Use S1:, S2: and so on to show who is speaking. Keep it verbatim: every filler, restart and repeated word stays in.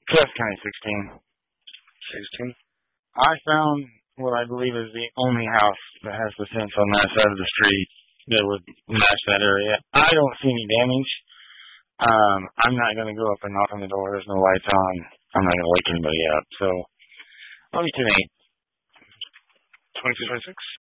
S1: Cliff County sixteen.
S2: sixteen?
S1: I found what I believe is the only house that has the fence on that side of the street that would match that area. I don't see any damage. Um, I'm not going to go up and knock on the door. There's no lights on. I'm not going to wake anybody up. So, I'll be ten eight.
S2: twenty-two twenty-six?